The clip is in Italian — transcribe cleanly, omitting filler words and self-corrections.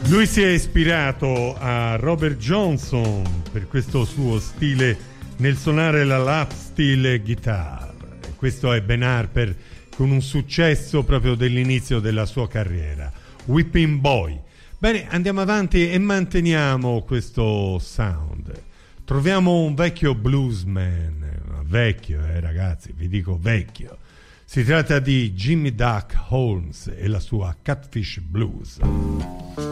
Lui si è ispirato a Robert Johnson per questo suo stile nel suonare la lap steel guitar. E questo è Ben Harper con un successo proprio dell'inizio della sua carriera, Whipping Boy. Bene, andiamo avanti e manteniamo questo sound. Troviamo un vecchio bluesman, vecchio ragazzi, vi dico vecchio. Si tratta di Jimmy Duck Holmes e la sua Catfish Blues.